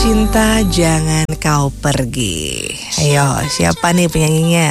cinta jangan kau pergi. Ayo, siapa nih penyanyinya?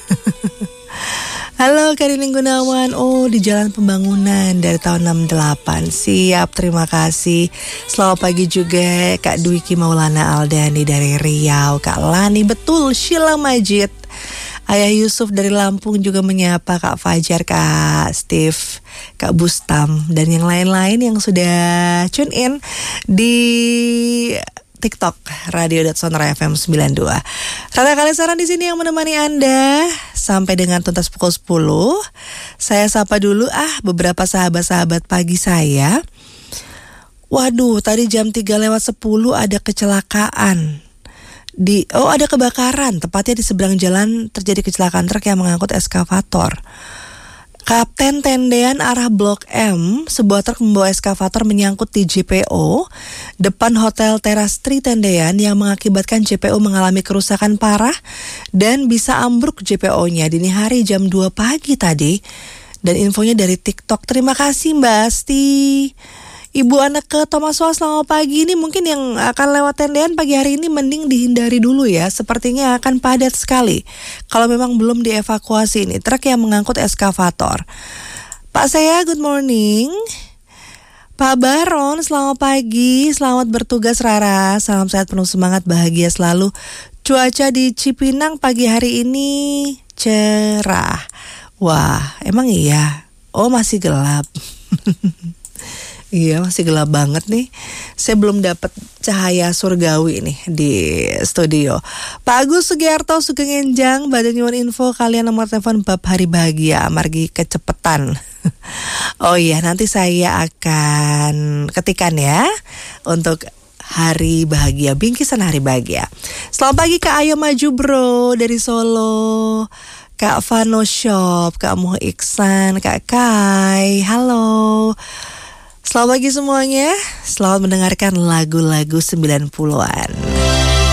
Halo Karinin Gunawan. Oh, di Jalan Pembangunan dari tahun 68. Siap, terima kasih. Selamat pagi juga Kak Dwiki Maulana Aldani dari Riau. Kak Lani, betul, Sheila Majid. Ayah Yusuf dari Lampung juga menyapa Kak Fajar, Kak Steve, Kak Bustam, dan yang lain-lain yang sudah tune in di TikTok Radio.Sonora FM 92. Rara Kalesaran di sini yang menemani Anda sampai dengan tuntas pukul 10. Saya sapa dulu beberapa sahabat-sahabat pagi saya. Waduh, tadi jam 3:10 ada kecelakaan. Ada kebakaran, tepatnya di seberang jalan terjadi kecelakaan truk yang mengangkut eskavator. Kapten tendean arah Blok M, sebuah truk membawa eskavator menyangkut di JPO depan Hotel Teras Tri Tendean yang mengakibatkan JPO mengalami kerusakan parah dan bisa ambruk JPO-nya dini hari jam 2 pagi tadi. Dan infonya dari TikTok. Terima kasih Mbak Asti. Ibu anak ke Tomasoa, selamat pagi. Ini mungkin yang akan lewat tendean pagi hari ini mending dihindari dulu ya. Sepertinya akan padat sekali kalau memang belum dievakuasi ini truk yang mengangkut eskavator. Pak saya, good morning. Pak Baron, selamat pagi. Selamat bertugas Rara. Salam sehat, penuh semangat, bahagia selalu. Cuaca di Cipinang pagi hari ini cerah. Wah, emang iya? Oh, masih gelap. Iya, masih gelap banget nih. Saya belum dapat cahaya surgawi nih di studio. Pak Agus Sugiarto Sugeng Enjang, Badan Nyuwun Info, kalian nomor telepon bab hari bahagia amargi kecepetan. Oh iya, nanti saya akan ketikan ya untuk hari bahagia, bingkisan hari bahagia. Selamat pagi Kak Ayo Maju Bro dari Solo, Kak Vano Shop, Kak Muh Iksan, Kak Kai, halo. Selamat pagi semuanya, selamat mendengarkan lagu-lagu 90-an.